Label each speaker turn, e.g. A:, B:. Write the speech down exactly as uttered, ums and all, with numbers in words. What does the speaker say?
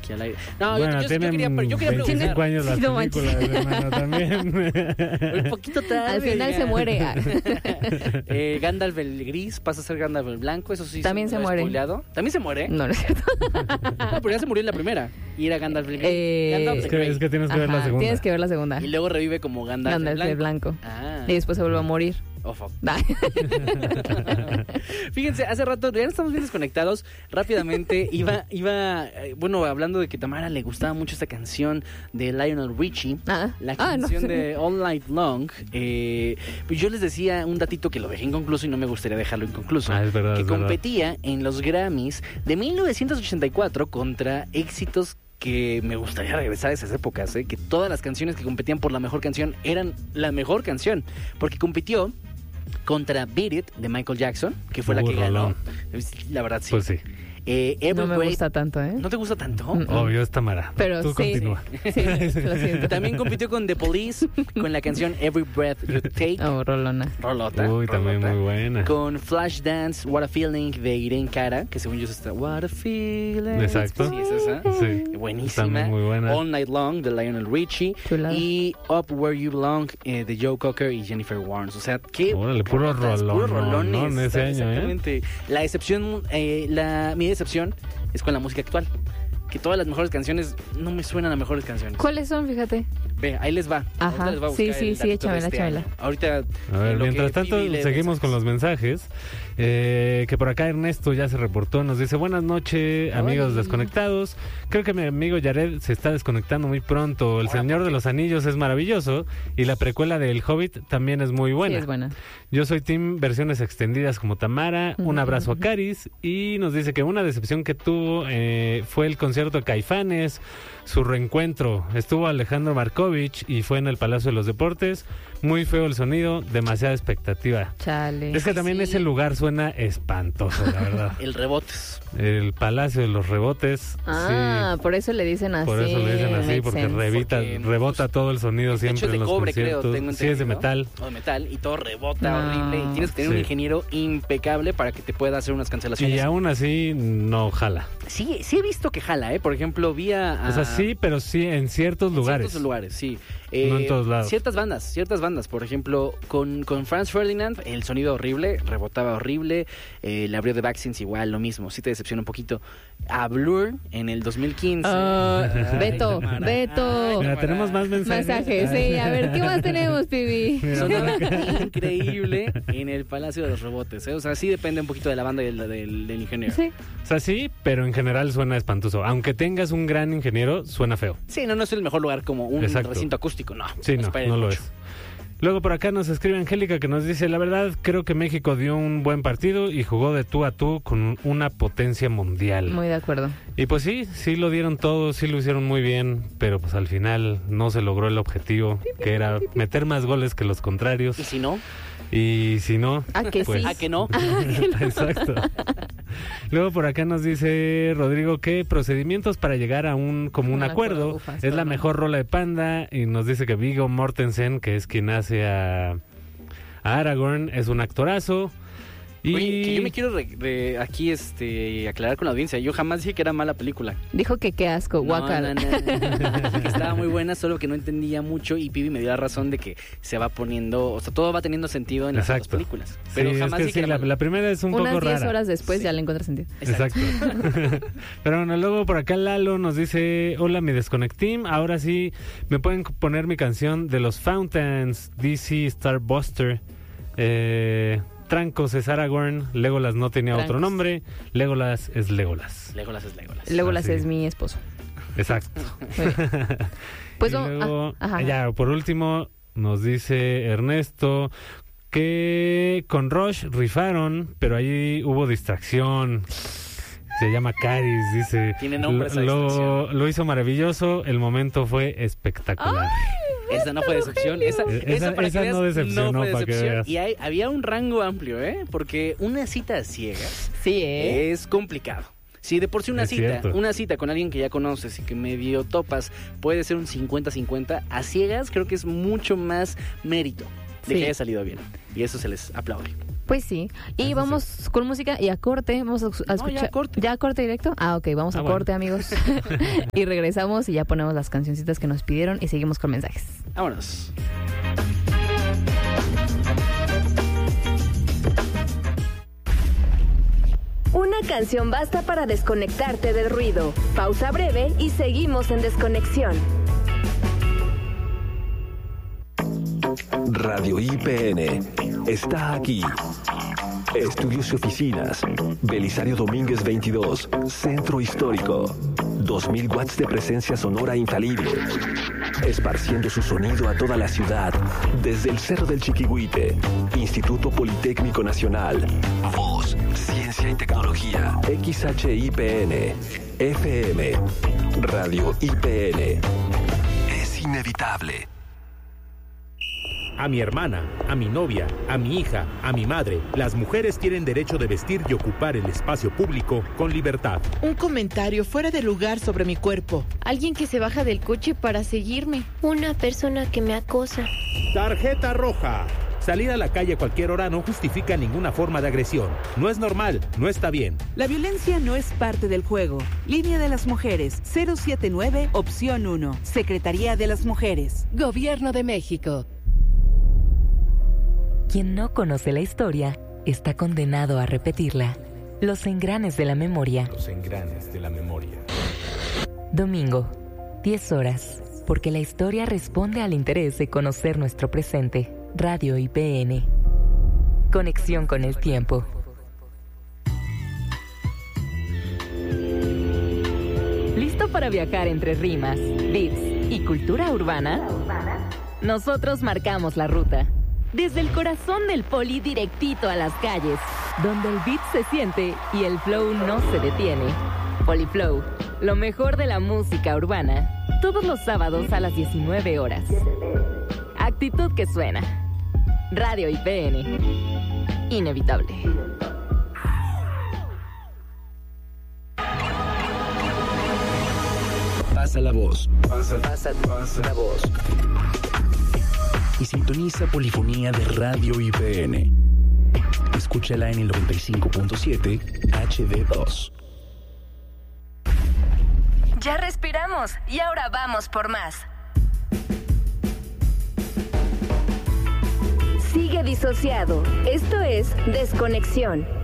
A: aquí al aire. No,
B: bueno,
A: yo, yo,
B: tienen
A: yo quería, yo quería
B: veinticinco
A: preguntar.
B: años las
C: No
B: películas, hermano, también.
A: Un poquito tarde.
C: Al final
A: ya.
C: se muere. ah.
A: eh, Gandalf el gris pasa a ser Gandalf el blanco, eso sí.
C: También se
A: lo he
C: muere.
A: spoileado. También se muere.
C: No, no es cierto.
A: No, pero ya se murió en la primera. Y era Gandalf el gris.
C: Eh,
A: Gandalf
B: Es
A: el
B: que,
A: Grey.
B: es que tienes que ver la
C: Ajá,
B: segunda.
C: tienes que ver la segunda.
A: Y luego revive como Gandalf,
C: Gandalf
A: el
C: el
A: blanco.
C: blanco.
A: Ah.
C: Y después se vuelve a morir.
A: Oh, fuck.
C: Ah.
A: Fíjense, hace rato ya estamos bien desconectados. Rápidamente iba, iba, eh, bueno, hablando de que Tamara le gustaba mucho esta canción de Lionel Richie,
C: Ah.
A: la
C: Ah, no.
A: canción de All Night Long. Eh, pues yo les decía un datito que lo dejé inconcluso y no me gustaría dejarlo inconcluso.
B: Ah, es verdad,
A: que
B: es verdad.
A: competía en los Grammys de mil novecientos ochenta y cuatro contra éxitos que me gustaría regresar a esas épocas, ¿eh? Que todas las canciones que competían por la mejor canción eran la mejor canción, porque compitió contra Beat It de Michael Jackson, que fue la
B: Uh,
A: que
B: rolón.
A: ganó. La verdad, sí.
B: Pues sí,
A: Eh, Every
C: No me
A: Breath-
C: gusta tanto, ¿eh?
A: ¿No te gusta tanto?
C: Mm.
B: obvio es Tamara.
C: Pero
B: Tú
C: sí.
B: continúa.
C: Sí, lo siento.
A: También compitió con The Police, con la canción Every Breath You Take.
C: Oh, Rolona.
A: Rolota.
B: Uy, también
A: rolota.
B: muy buena.
A: Con Flashdance, What a Feeling de Irene Cara, que según yo es esta. What a Feeling.
B: Exacto.
A: Sí, es esa.
B: Sí.
A: Buenísima.
B: También muy buena.
A: All Night Long de Lionel Richie.
C: Chulada.
A: Y Up Where You Belong eh, de Joe Cocker y Jennifer Warnes. O sea, qué.
B: Órale, puro
A: rolotas,
B: rolón,
A: Puros rolones.
B: rolón ese año, ¿eh?
A: Exactamente. La excepción, eh, la, mi decepción es con la música actual. Que todas las mejores canciones no me suenan a mejores canciones.
C: ¿Cuáles son? Fíjate.
A: Ve, ahí les va.
C: Ajá.
A: Ahorita les voy a
C: Sí,
A: buscar
C: sí,
A: el
C: sí,
A: datito de
C: échamela,
A: este
C: échamela.
A: año. Ahorita.
B: A ver,
A: en lo
B: mientras
A: que
B: tanto,
A: Phoebe lee
B: seguimos
A: mensajes.
B: con los mensajes. Eh, que por acá Ernesto ya se reportó. Nos dice: buenas noches, amigos
C: Ay.
B: desconectados. Creo que mi amigo Jared se está desconectando muy pronto. El
A: Ahora,
B: Señor
A: ¿por
B: de
A: qué?
B: los Anillos es maravilloso. Y la precuela de El Hobbit también es muy buena.
C: Sí, es buena.
B: Yo soy team versiones extendidas como Tamara. Un abrazo a Caris. Y nos dice que una decepción que tuvo eh, fue el concierto de Caifanes, su reencuentro. Estuvo Alejandro Markovich y fue en el Palacio de los Deportes. Muy feo el sonido, demasiada expectativa.
C: Chale.
B: Es que también
A: sí.
B: ese lugar suena espantoso, la verdad.
A: El rebotes.
B: El Palacio de los Rebotes.
C: Ah,
B: sí.
C: por eso le dicen así.
B: Por eso le dicen así,
C: Makes
B: porque
C: sense.
B: revita,
A: Porque,
B: rebota
A: pues,
B: todo el sonido
A: De
B: siempre
A: hecho, es
B: en
A: de
B: los
A: cobre, creo.
B: conciertos.
A: Tengo
B: Sí, es de
A: entendido.
B: metal.
A: O de metal. Y todo rebota
C: No.
A: horrible. Y tienes que tener un
B: Sí.
A: ingeniero impecable para que te pueda hacer unas cancelaciones.
B: Y aún así no jala.
A: Sí, sí he visto que jala, ¿eh? Por ejemplo, vi a...
B: O sea, sí, pero sí en ciertos
A: en
B: lugares.
A: ciertos lugares, sí.
B: No en todos lados.
A: Ciertas bandas, ciertas bandas. Por ejemplo, con, con Franz Ferdinand, el sonido horrible, rebotaba horrible. Eh, le abrió The Vaccines igual, lo mismo. Sí te decepciona un poquito. A Blur, en el dos mil quince.
C: Ah,
A: Ay,
C: Beto,
A: Tamara.
C: Beto.
A: Ay,
B: Mira,
A: Tamara.
B: tenemos más mensajes.
C: Masajes, sí. A ver, ¿qué más tenemos, Pibi?
B: Mira,
A: Sonaba increíble en el Palacio de los Rebotes, ¿eh? O sea, sí depende un poquito de la banda y del, del, del ingeniero.
C: Sí.
B: O sea, sí, pero en general suena espantoso. Aunque tengas un gran ingeniero, suena feo.
A: Sí, no, no es el mejor lugar como un
B: Exacto.
A: recinto acústico, no.
B: Sí, no,
A: esperen
B: no lo
A: mucho.
B: es. Luego por acá nos escribe Angélica que nos dice: la verdad, creo que México dio un buen partido y jugó de tú a tú con una potencia mundial.
C: Muy de acuerdo.
B: Y pues sí, sí lo dieron todo, sí lo hicieron muy bien, pero pues al final no se logró el objetivo, que era meter más goles que los contrarios.
A: Y si no,
B: Y si no,
C: ¿A que
B: pues,
C: sí?
A: ¿a que no?
B: Exacto. Luego por acá nos dice Rodrigo que procedimientos para llegar a un común
C: Un
B: acuerdo,
C: acuerdo, ufa,
B: es la
C: está
B: mejor rola de Panda, y nos dice que Viggo Mortensen, que es quien hace a, a Aragorn, es un actorazo. Y
A: Oye, que yo me quiero re- re- aquí este aclarar con la audiencia. Yo jamás dije que era mala película.
C: Dijo que qué asco,
A: No,
C: guácala.
A: no, no. Que estaba muy buena, solo que no entendía mucho y Pibi me dio la razón de que se va poniendo, o sea, todo va teniendo sentido en las otras
B: Exacto.
A: películas. Pero
B: sí,
A: jamás
B: es que
A: dije que
B: sí,
A: era
B: la,
A: mala.
B: la primera es un
C: Unas
B: poco
C: diez
B: rara.
C: horas después
A: Sí.
C: ya le encuentra sentido.
B: Exacto. Pero bueno, luego por acá Lalo nos dice: hola, mi Desconecteam, ahora sí me pueden poner mi canción de los Fountains, D C Starbuster. Eh, Trancos es Aragorn, Legolas no tenía
C: Trancos.
B: otro nombre, Legolas es Legolas.
A: Legolas es Legolas.
C: Legolas
B: Ah, sí.
C: es mi esposo.
B: Exacto.
C: Muy bien. Pues
B: y
C: no,
B: luego,
C: ah, ajá.
B: ya por último, nos dice Ernesto que con Rush rifaron, pero ahí hubo distracción. Se llama Caris, dice.
A: Tiene nombre esa
B: lo,
A: distracción.
B: lo hizo maravilloso, el momento fue espectacular.
A: Esa no fue decepción. Esa,
B: Esa-
A: esa, para
B: esa
A: que
B: no
A: veas,
B: decepcionó,
A: no fue
B: para que
A: decepción.
B: veas.
A: Y hay, había un rango amplio, ¿eh? Porque una cita a ciegas
C: Sí, ¿eh?
A: es complicado. Si de por sí una
B: Es
A: cita,
B: cierto.
A: una cita con alguien que ya conoces y que medio topas puede ser un cincuenta cincuenta, a ciegas creo que es mucho más mérito de
C: Sí.
A: que haya salido bien. Y eso se les aplaude.
C: Pues sí. Y
B: Eso
C: vamos
B: sí.
C: con música y a corte. Vamos a, a
A: No,
C: escuchar.
A: ya corte.
C: ¿Ya corte directo? Ah, ok. Vamos
B: Ah,
C: a
B: bueno.
C: corte, amigos. Y regresamos y ya ponemos las cancioncitas que nos pidieron y seguimos con mensajes.
A: Vámonos.
D: Una canción basta para desconectarte del ruido. Pausa breve y seguimos en Desconexión.
E: Radio I P N está aquí. Estudios y oficinas. Belisario Domínguez veintidós. Centro Histórico. dos mil watts de presencia sonora infalible. Esparciendo su sonido a toda la ciudad. Desde el Cerro del Chiquihuite. Instituto Politécnico Nacional. Voz, Ciencia y Tecnología. X H I P N. F M. Radio I P N. Es inevitable.
F: A mi hermana, a mi novia, a mi hija, a mi madre, las mujeres tienen derecho de vestir y ocupar el espacio público con libertad.
G: Un comentario fuera de lugar sobre mi cuerpo.
H: Alguien que se baja del coche para seguirme.
I: Una persona que me acosa.
F: Tarjeta roja. Salir a la calle a cualquier hora no justifica ninguna forma de agresión. No es normal, no está bien.
J: La violencia no es parte del juego. Línea de las Mujeres, cero siete nueve, opción uno. Secretaría de las Mujeres.
K: Gobierno de México.
L: Quien no conoce la historia está condenado a repetirla. Los engranes de la memoria.
F: Los engranes de la memoria.
L: Domingo, diez horas, porque la historia responde al interés de conocer nuestro presente. Radio I P N. Conexión con el tiempo. ¿Listo para viajar entre rimas, beats y cultura urbana? Nosotros marcamos la ruta. Desde el corazón del Poli directito a las calles, donde el beat se siente y el flow no se detiene. Poliflow, lo mejor de la música urbana, todos los sábados a las diecinueve horas. Actitud que suena. Radio I P N. Inevitable.
E: Pasa la voz. Pasa, pasa, pasa la voz. Y sintoniza Polifonía de Radio I P N. Escúchala en el noventa y cinco punto siete H D dos.
D: Ya respiramos y ahora vamos por más. Sigue disociado. Esto es Desconexión.